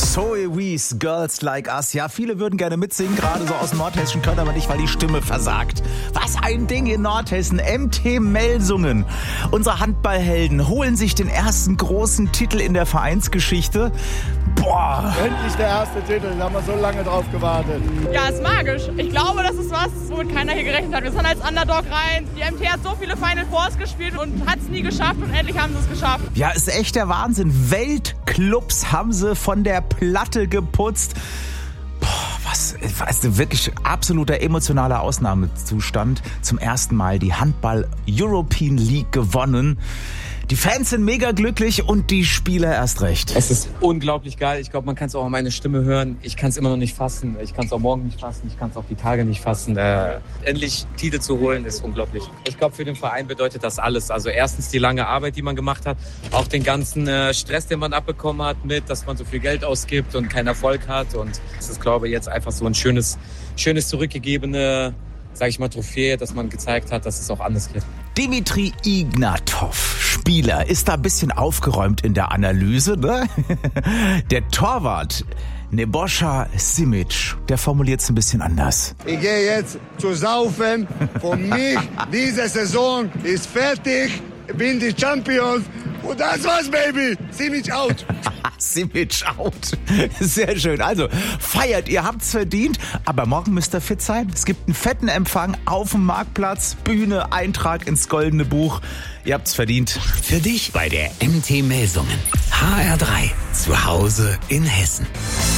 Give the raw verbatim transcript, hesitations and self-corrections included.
Zoe Wees, Girls Like Us. Ja, viele würden gerne mitsingen, gerade so aus dem Nordhessischen, können aber nicht, weil die Stimme versagt. Was ein Ding in Nordhessen. M T Melsungen. Unsere Handballhelden holen sich den ersten großen Titel in der Vereinsgeschichte. Boah. Endlich der erste Titel, da haben wir so lange drauf gewartet. Ja, ist magisch. Ich glaube, das ist was, womit keiner hier gerechnet hat. Wir sind als Underdog rein. Die M T hat so viele Final Fours gespielt und hat es nie geschafft und endlich haben sie es geschafft. Ja, ist echt der Wahnsinn. Weltclubs haben sie von der Platte geputzt. Boah, was, was wirklich absoluter emotionaler Ausnahmezustand. Zum ersten Mal die Handball-European League gewonnen. Die Fans sind mega glücklich und die Spieler erst recht. Es ist unglaublich geil. Ich glaube, man kann es auch an meine Stimme hören. Ich kann es immer noch nicht fassen. Ich kann es auch morgen nicht fassen. Ich kann es auch die Tage nicht fassen. Äh, endlich Titel zu holen, ist unglaublich. Ich glaube, für den Verein bedeutet das alles. Also erstens die lange Arbeit, die man gemacht hat. Auch den ganzen äh, Stress, den man abbekommen hat mit, dass man so viel Geld ausgibt und keinen Erfolg hat. Und es ist, glaube ich, jetzt einfach so ein schönes, schönes zurückgegebene, sage ich mal, Trophäe, dass man gezeigt hat, dass es auch anders geht. Dimitri Ignatov, Spieler, ist da ein bisschen aufgeräumt in der Analyse, ne? Der Torwart, Nebojša Simić, der formuliert es ein bisschen anders. Ich gehe jetzt zu saufen. Von mich, diese Saison ist fertig. Ich bin die Champions. Und das war's, Baby. Simić out. Simić out. Sehr schön. Also, feiert, ihr habt's verdient. Aber morgen müsst ihr fit sein. Es gibt einen fetten Empfang auf dem Marktplatz. Bühne, Eintrag ins Goldene Buch. Ihr habt's verdient. Für dich bei der M T Melsungen. H R drei. Zu Hause in Hessen.